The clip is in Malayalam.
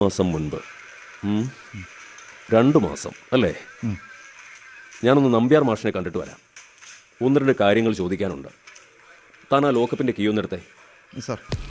മാസം മുൻപ് 2 മാസം അല്ലേ? ഞാനൊന്ന് നമ്പ്യാർ മാഷിനെ കണ്ടിട്ട് വരാം. 1-2 കാര്യങ്ങൾ ചോദിക്കാനുണ്ട്. താൻ ആ ലോക്കപ്പിൻ്റെ കീ ഒന്നെടുത്തേ. സാർ.